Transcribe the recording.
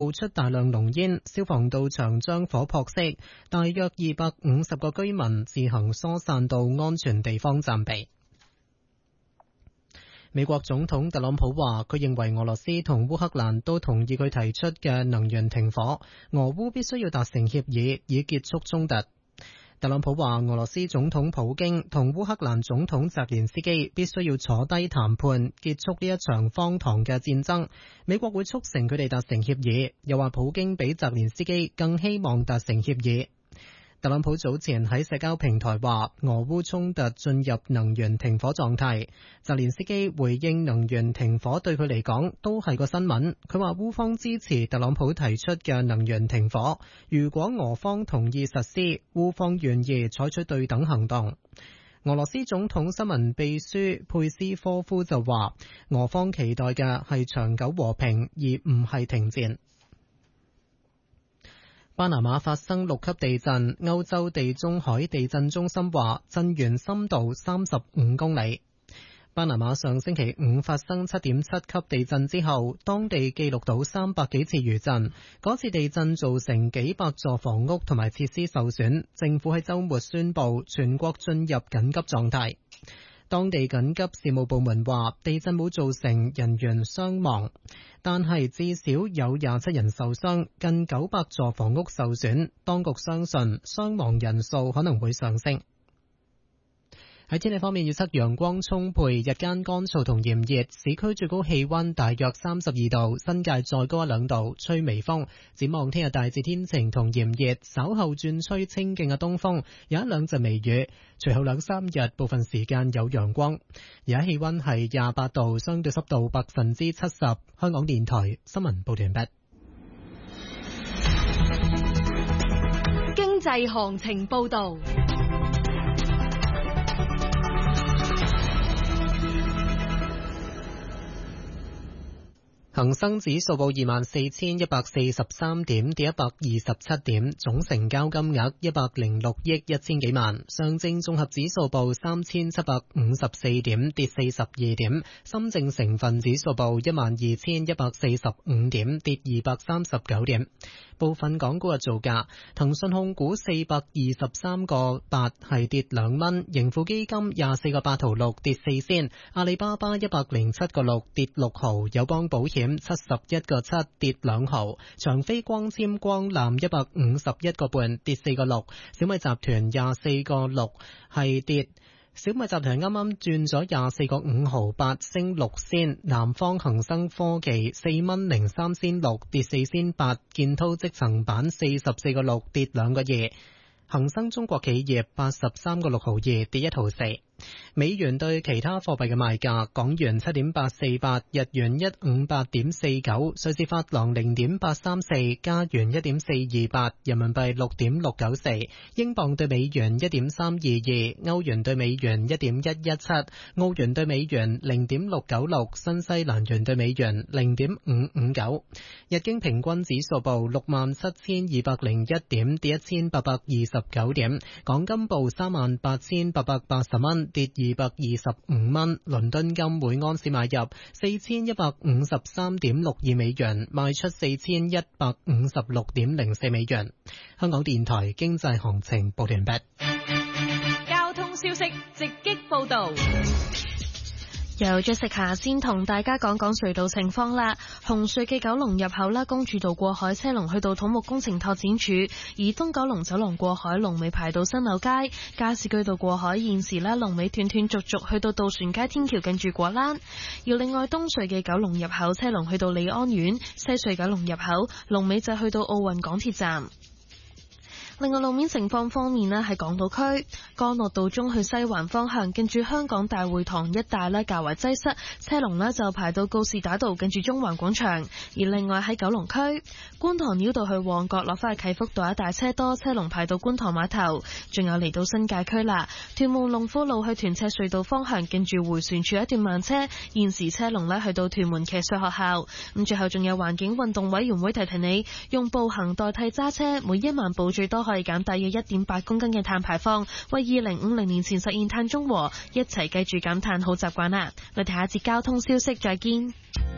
冒出大量濃煙，消防到場將火撲熄，大約250個居民自行疏散到安全地方暫避。美國總統特朗普話，佢認為俄羅斯同烏克蘭都同意佢提出嘅能源停火，俄烏必須要達成協議以結束衝突。特朗普話，俄羅斯總統普京同烏克蘭總統澤連斯基必須要坐低談判，結束呢一場荒唐嘅戰爭。美國會促成佢哋達成協議，又話普京比澤連斯基更希望達成協議。特朗普早前喺社交平台話，俄烏衝突進入能源停火狀態。澤連斯基回應能源停火對佢嚟講都係個新聞。佢話烏方支持特朗普提出嘅能源停火，如果俄方同意實施，烏方願意採取對等行動。俄羅斯總統新聞秘書佩斯科夫就話，俄方期待嘅係長久和平，而唔係停戰。巴拿馬發生6級地震，歐洲地中海地震中心話震源深度35公里。巴拿馬上星期五發生7.7級地震之後，當地記錄到300幾次餘震。嗰次地震造成幾百座房屋同埋設施受損，政府喺週末宣布全國進入緊急狀態。當地緊急事務部門話，地震冇造成人員傷亡，但係至少有27人受傷，近900座房屋受損。當局相信傷亡人數可能會上升。喺天氣方面，預測陽光充沛，日間乾燥同炎熱，市區最高氣溫大約32度，新界再高1-2度，吹微風。展望聽日大致天晴同炎熱，稍後轉吹清勁嘅東風，有1-2陣微雨。隨後2-3日部分時間有陽光。而家氣溫係28度，相對濕度70%。香港電台新聞報道完畢。 經濟行情報道。 恒生指數報24,143點，跌127點，總成交金額106億1000幾萬。上證綜合指數報3754點，跌42點。深證成分指數報12145點，跌239點。部分港股嘅造價，騰訊控股423個8係跌2蚊，盈富基金24個8毫6跌4仙，阿里巴巴107個6跌6毫，友邦保險71個7跌2毫，長飛光纖光纜151個半跌4個6，小米集團24個6係跌。小米集團啱啱轉咗24個5毫8升6仙，南方恒生科技4蚊03仙6跌4仙8，建滔積層板44個6跌2個2，恒生中國企業83個6毫2跌1毫4。美元對其他貨幣嘅賣價：港元7.848，日元158.49，瑞士法郎0.834，加元1.428，人民幣6.694，英鎊對美元1.322，歐元對美元1.117，澳元對美元0.696，新西蘭元對美元0.559。日經平均指數報67,201點，跌1829點。港金報38,880蚊，跌225蚊。倫敦金每盎司買入4153.62美元，賣出4156.04美元。香港電台經濟行情報完畢。 交通消息直擊報道。 由Jessica先同大家講講隧道情況啦。紅隧嘅九龍入口啦，公主道過海車龍去到土木工程拓展處，而東九龍走廊過海龍尾排到新柳街，加士居道過海現時啦龍尾斷斷續續去到渡船街天橋近住果欄。而另外東隧嘅九龍入口車龍去到利安苑，西隧九龍入口龍尾就去到奧運港鐵站。另外路面情況方面咧，喺港島區干諾道中去西環方向，近住香港大會堂一帶咧較為擠塞，車龍咧就排到告士打道近住中環廣場。而另外喺九龍區觀塘繞道去旺角落返去啟福道一帶車多，車龍排到觀塘碼頭。仲有嚟到新界區啦，屯門龍富路去屯赤隧道方向，近住迴旋處一段慢車，現時車龍咧去到屯門騎術學校。咁最後仲有環境運動委員會提提你，用步行代替揸車，每1萬步最多可以減大約1.8公斤嘅碳排放，為2050年前實現碳中和，一齊繼續減碳好習慣啦！我哋下一節交通消息再見。